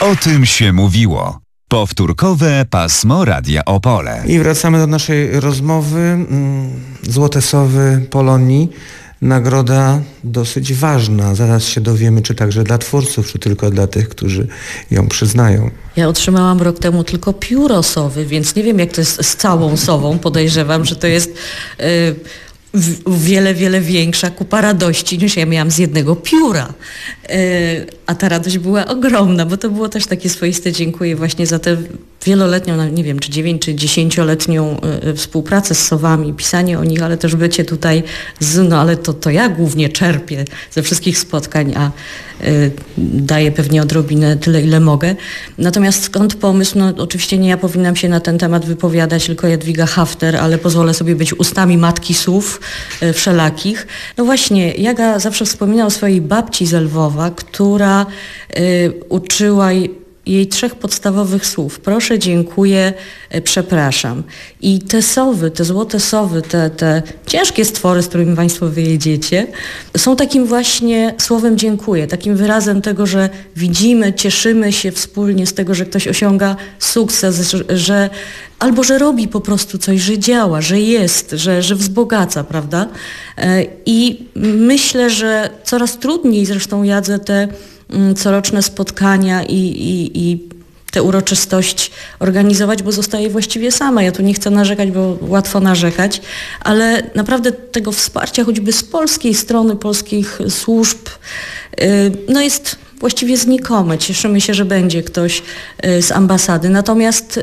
O tym się mówiło. Powtórkowe pasmo Radia Opole. I wracamy do naszej rozmowy. Złote Sowy Polonii. Nagroda dosyć ważna. Zaraz się dowiemy, czy także dla twórców, czy tylko dla tych, którzy ją przyznają. Ja otrzymałam rok temu tylko pióro sowy, więc nie wiem, jak to jest z całą sową. Podejrzewam, że to jest wiele, wiele większa kupa radości niż ja miałam z jednego pióra. A ta radość była ogromna, bo to było też takie swoiste dziękuję właśnie za tę wieloletnią, nie wiem, czy 9 czy 10-letnią współpracę z sowami, pisanie o nich, ale też bycie tutaj ale to ja głównie czerpię ze wszystkich spotkań, a daję pewnie odrobinę tyle, ile mogę. Natomiast skąd pomysł? No oczywiście nie ja powinnam się na ten temat wypowiadać, tylko Jadwiga Hafter, ale pozwolę sobie być ustami matki słów wszelakich. No właśnie, Jaga zawsze wspomina o swojej babci z Lwowa, która uczyła jej 3 podstawowych słów. Proszę, dziękuję, przepraszam. I te sowy, te złote sowy, te ciężkie stwory, z którymi Państwo wyjedziecie, są takim właśnie słowem dziękuję, takim wyrazem tego, że widzimy, cieszymy się wspólnie z tego, że ktoś osiąga sukces, że albo że robi po prostu coś, że działa, że jest, że wzbogaca, prawda? I myślę, że coraz trudniej zresztą Jadze te coroczne spotkania i tę uroczystość organizować, bo zostaje właściwie sama. Ja tu nie chcę narzekać, bo łatwo narzekać, ale naprawdę tego wsparcia choćby z polskiej strony, polskich służb, no jest właściwie znikome. Cieszymy się, że będzie ktoś z ambasady. Natomiast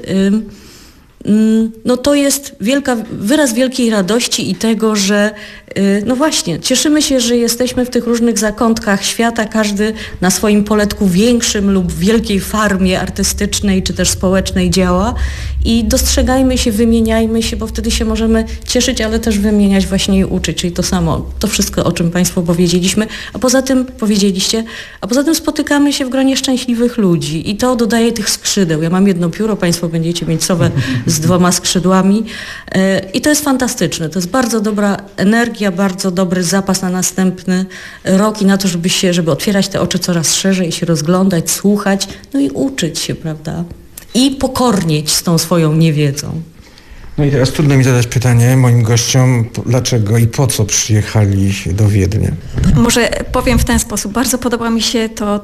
no to jest wyraz wielkiej radości i tego, że no właśnie, cieszymy się, że jesteśmy w tych różnych zakątkach świata, każdy na swoim poletku większym lub wielkiej farmie artystycznej czy też społecznej działa i dostrzegajmy się, wymieniajmy się, bo wtedy się możemy cieszyć, ale też wymieniać właśnie i uczyć, czyli to samo, to wszystko, o czym Państwo powiedzieliśmy, a poza tym spotykamy się w gronie szczęśliwych ludzi i to dodaje tych skrzydeł. Ja mam jedno pióro, Państwo będziecie mieć sowę z 2 skrzydłami i to jest fantastyczne, to jest bardzo dobra energia, bardzo dobry zapas na następny rok i na to, żeby otwierać te oczy coraz szerzej, się rozglądać, słuchać, no i uczyć się, prawda? I pokornieć z tą swoją niewiedzą. No i teraz trudno mi zadać pytanie moim gościom, dlaczego i po co przyjechali do Wiednia? Może powiem w ten sposób. Bardzo podoba mi się to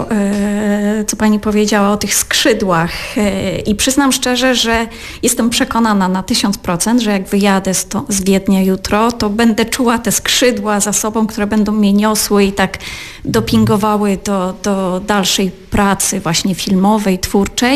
co Pani powiedziała o tych skrzydłach i przyznam szczerze, że jestem przekonana na 1000%, że jak wyjadę z Wiednia jutro, to będę czuła te skrzydła za sobą, które będą mnie niosły i tak dopingowały do dalszej pracy właśnie filmowej, twórczej.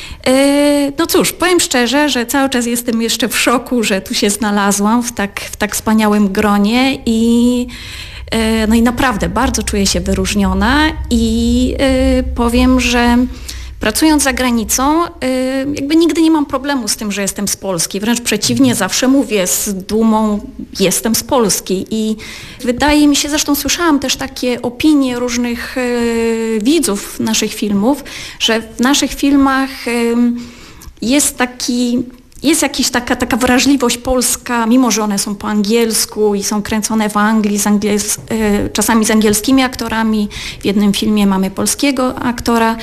No cóż, powiem szczerze, że cały czas jestem jeszcze w szoku, że tu się znalazłam w tak wspaniałym gronie i naprawdę bardzo czuję się wyróżniona i powiem, że pracując za granicą, jakby nigdy nie mam problemu z tym, że jestem z Polski. Wręcz przeciwnie, zawsze mówię z dumą, jestem z Polski. I wydaje mi się, zresztą słyszałam też takie opinie różnych widzów naszych filmów, że w naszych filmach jest jakaś taka wrażliwość polska, mimo że one są po angielsku i są kręcone w Anglii, czasami z angielskimi aktorami. W jednym filmie mamy polskiego aktora.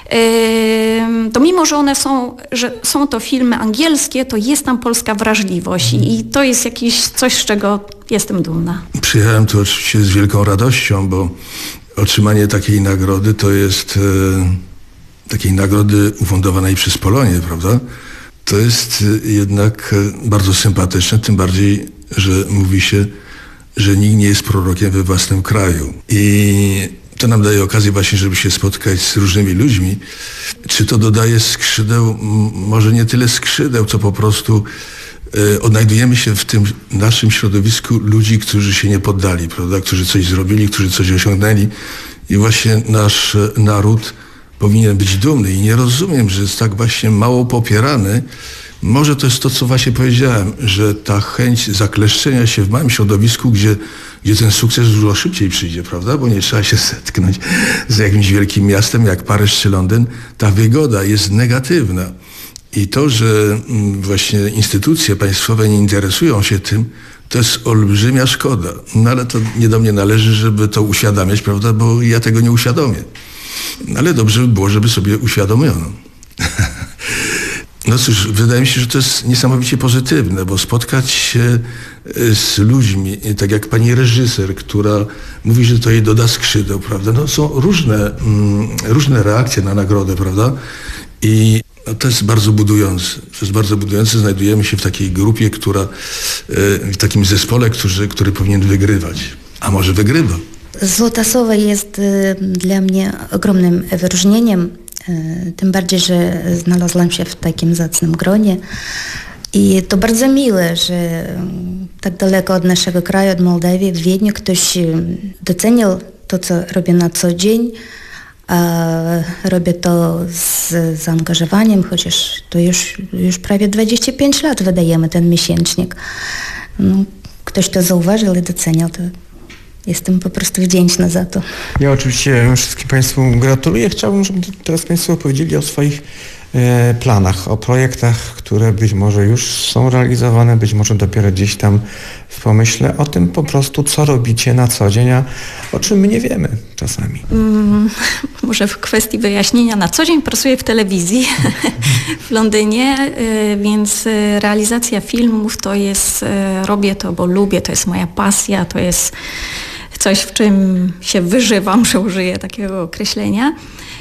To mimo, że są to filmy angielskie, to jest tam polska wrażliwość i to jest coś, z czego jestem dumna. Przyjechałem tu oczywiście z wielką radością, bo otrzymanie takiej nagrody to jest takiej nagrody ufundowanej przez Polonię, prawda? To jest jednak bardzo sympatyczne, tym bardziej, że mówi się, że nikt nie jest prorokiem we własnym kraju. I to nam daje okazję właśnie, żeby się spotkać z różnymi ludźmi. Czy to dodaje skrzydeł? Może nie tyle skrzydeł, co po prostu odnajdujemy się w tym naszym środowisku ludzi, którzy się nie poddali, prawda? Którzy coś zrobili, którzy coś osiągnęli. I właśnie nasz naród powinien być dumny i nie rozumiem, że jest tak właśnie mało popierany. Może to jest to, co właśnie powiedziałem, że ta chęć zakleszczenia się w małym środowisku, gdzie ten sukces dużo szybciej przyjdzie, prawda? Bo nie trzeba się zetknąć z jakimś wielkim miastem jak Paryż czy Londyn. Ta wygoda jest negatywna. I to, że właśnie instytucje państwowe nie interesują się tym, to jest olbrzymia szkoda. No ale to nie do mnie należy, żeby to uświadamiać, prawda? Bo ja tego nie uświadomię. Ale dobrze by było, żeby sobie uświadomiono. No cóż, wydaje mi się, że to jest niesamowicie pozytywne, bo spotkać się z ludźmi, tak jak pani reżyser, która mówi, że to jej doda skrzydeł, prawda? No są różne reakcje na nagrodę, prawda? I no, to jest bardzo budujące. To jest bardzo budujące. Znajdujemy się w takiej grupie, w takim zespole, który powinien wygrywać. A może wygrywa. Złota Sowa jest dla mnie ogromnym wyróżnieniem. Tym bardziej, że znalazłam się w takim zacnym gronie. I to bardzo miłe, że tak daleko od naszego kraju, od Mołdawii, w Wiedniu ktoś docenił to, co robię na co dzień. Robię to z zaangażowaniem, chociaż to już prawie 25 lat wydajemy ten miesięcznik. No, ktoś to zauważył i doceniał to. Jestem po prostu wdzięczna za to. Ja oczywiście wszystkim Państwu gratuluję. Chciałbym, żeby teraz Państwo opowiedzieli o swoich planach, o projektach, które być może już są realizowane, być może dopiero gdzieś tam w pomyśle, o tym po prostu, co robicie na co dzień, a o czym my nie wiemy czasami. Może w kwestii wyjaśnienia, na co dzień pracuję w telewizji w Londynie, więc realizacja filmów to jest, robię to, bo lubię, to jest moja pasja, to jest coś, w czym się wyżywam, że użyję takiego określenia.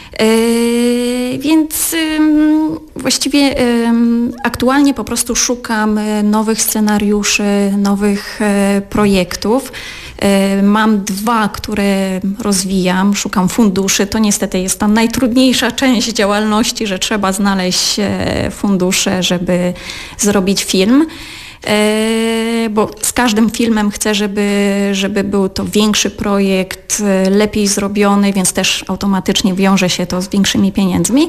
Więc właściwie aktualnie po prostu szukam nowych scenariuszy, nowych projektów. Mam 2, które rozwijam, szukam funduszy. To niestety jest ta najtrudniejsza część działalności, że trzeba znaleźć fundusze, żeby zrobić film. Bo z każdym filmem chcę, żeby był to większy projekt, lepiej zrobiony, więc też automatycznie wiąże się to z większymi pieniędzmi.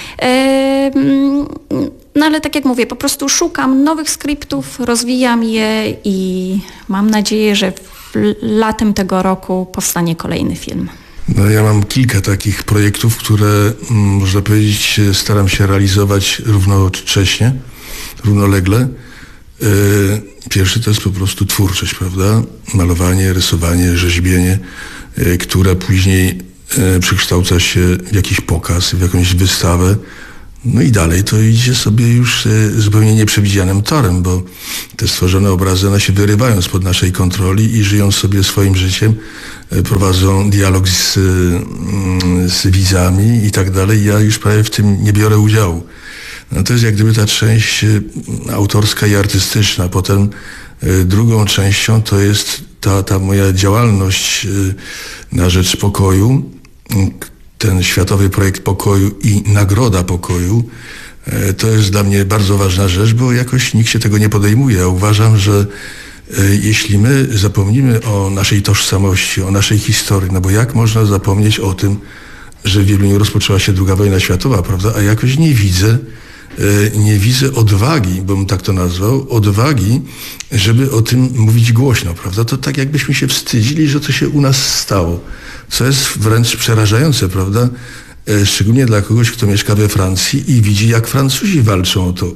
No ale tak jak mówię, po prostu szukam nowych skryptów, rozwijam je i mam nadzieję, że latem tego roku powstanie kolejny film. No, ja mam kilka takich projektów, które, można powiedzieć, staram się realizować równocześnie, równolegle. Pierwszy to jest po prostu twórczość, prawda? Malowanie, rysowanie, rzeźbienie, które później przekształca się w jakiś pokaz, w jakąś wystawę. No i dalej to idzie sobie już zupełnie nieprzewidzianym torem, bo te stworzone obrazy, one się wyrywają spod naszej kontroli i żyją sobie swoim życiem, prowadzą dialog z widzami i tak dalej. Ja już prawie w tym nie biorę udziału. No to jest jak gdyby ta część autorska i artystyczna. Potem drugą częścią to jest ta moja działalność na rzecz pokoju, ten światowy projekt pokoju i Nagroda Pokoju. To jest dla mnie bardzo ważna rzecz, bo jakoś nikt się tego nie podejmuje. Ja uważam, że jeśli my zapomnimy o naszej tożsamości, o naszej historii, no bo jak można zapomnieć o tym, że w Wieluniu rozpoczęła się II wojna światowa, prawda? A jakoś nie widzę odwagi, bo bym tak to nazwał, odwagi, żeby o tym mówić głośno, prawda? To tak jakbyśmy się wstydzili, że to się u nas stało. Co jest wręcz przerażające, prawda? Szczególnie dla kogoś, kto mieszka we Francji i widzi, jak Francuzi walczą o to.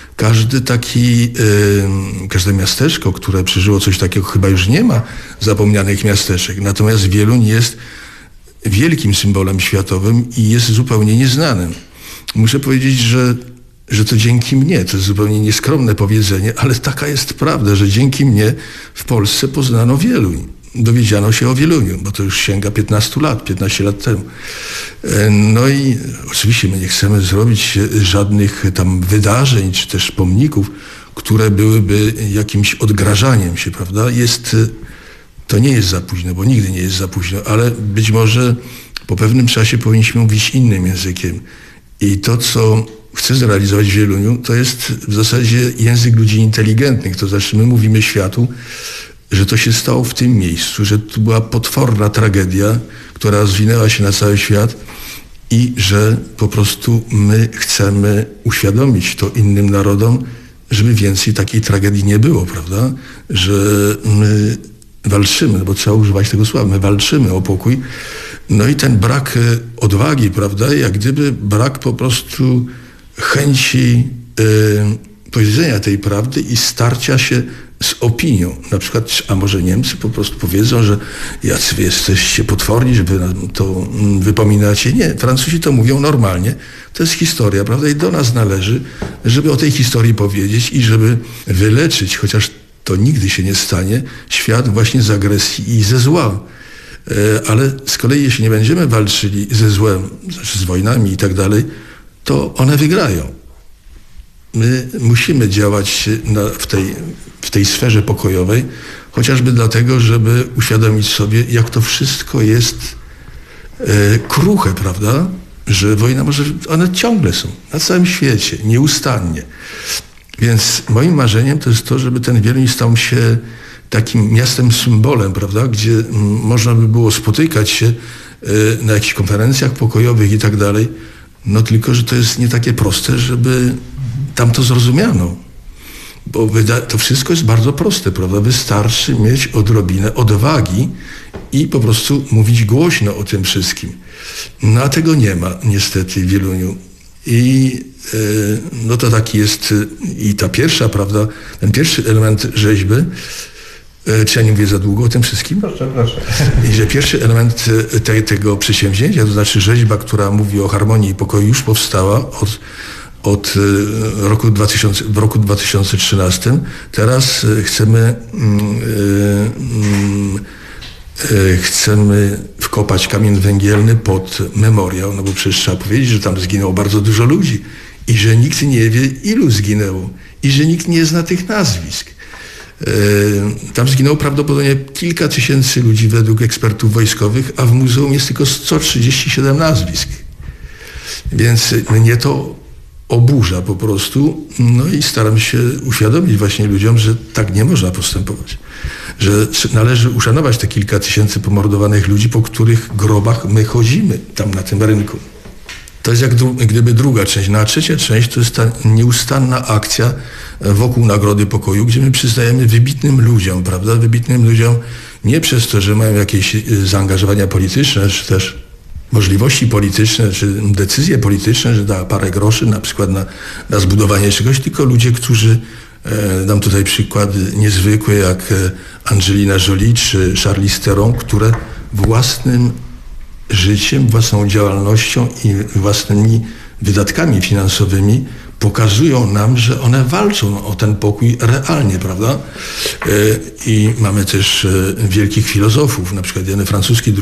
Każde miasteczko, które przeżyło coś takiego, chyba już nie ma zapomnianych miasteczek. Natomiast Wieluń jest wielkim symbolem światowym i jest zupełnie nieznanym. Muszę powiedzieć, że to dzięki mnie, to jest zupełnie nieskromne powiedzenie, ale taka jest prawda, że dzięki mnie w Polsce poznano Wieluń. Dowiedziano się o Wieluniu, bo to już sięga 15 lat temu. No i oczywiście my nie chcemy zrobić żadnych tam wydarzeń, czy też pomników, które byłyby jakimś odgrażaniem się, prawda? To nie jest za późno, bo nigdy nie jest za późno, ale być może po pewnym czasie powinniśmy mówić innym językiem. I to, co chcę zrealizować w Wieluniu, to jest w zasadzie język ludzi inteligentnych. To znaczy my mówimy światu, że to się stało w tym miejscu, że to była potworna tragedia, która rozwinęła się na cały świat i że po prostu my chcemy uświadomić to innym narodom, żeby więcej takiej tragedii nie było, prawda? Że my walczymy, bo trzeba używać tego słowa, my walczymy o pokój. No i ten brak odwagi, prawda? Jak gdyby brak po prostu chęci powiedzenia tej prawdy i starcia się z opinią. Na przykład, a może Niemcy po prostu powiedzą, że jacy wy jesteście potworni, że wy to wypominacie. Nie, Francuzi to mówią normalnie. To jest historia, prawda? I do nas należy, żeby o tej historii powiedzieć i żeby wyleczyć, chociaż to nigdy się nie stanie, świat właśnie z agresji i ze zła. Ale z kolei jeśli nie będziemy walczyli ze złem, znaczy z wojnami i tak dalej, to one wygrają. My musimy działać w tej sferze pokojowej, chociażby dlatego, żeby uświadomić sobie, jak to wszystko jest kruche, prawda? Że wojna one ciągle są, na całym świecie, nieustannie. Więc moim marzeniem to jest to, żeby ten Wieluń stał się takim miastem symbolem, prawda? Gdzie można by było spotykać się na jakichś konferencjach pokojowych i tak dalej. No tylko, że to jest nie takie proste, żeby tam to zrozumiano. Bo to wszystko jest bardzo proste, prawda? Wystarczy mieć odrobinę odwagi i po prostu mówić głośno o tym wszystkim. No a tego nie ma niestety w Wieluniu. I no to taki jest i ta pierwsza, prawda, ten pierwszy element rzeźby, czy ja nie mówię za długo o tym wszystkim? Proszę. I że pierwszy element tego przedsięwzięcia, to znaczy rzeźba, która mówi o harmonii i pokoju, już powstała od w roku 2013. Teraz chcemy wkopać kamień węgielny pod memoriał, no bo przecież trzeba powiedzieć, że tam zginęło bardzo dużo ludzi i że nikt nie wie, ilu zginęło i że nikt nie zna tych nazwisk. Tam zginęło prawdopodobnie kilka tysięcy ludzi według ekspertów wojskowych, a w muzeum jest tylko 137 nazwisk. Więc mnie to oburza po prostu, no i staram się uświadomić właśnie ludziom, że tak nie można postępować. Że należy uszanować te kilka tysięcy pomordowanych ludzi, po których grobach my chodzimy tam na tym rynku. To jest jak gdyby druga część. No a trzecia część to jest ta nieustanna akcja wokół Nagrody Pokoju, gdzie my przyznajemy wybitnym ludziom, prawda? Wybitnym ludziom nie przez to, że mają jakieś zaangażowania polityczne, czy też możliwości polityczne, czy decyzje polityczne, że da parę groszy na przykład na zbudowanie czegoś, tylko ludzie, którzy, dam tutaj przykłady niezwykłe, jak Angelina Jolie czy Charlize Theron, które własnym życiem, własną działalnością i własnymi wydatkami finansowymi pokazują nam, że one walczą o ten pokój realnie, prawda? I mamy też wielkich filozofów, na przykład jeden francuski,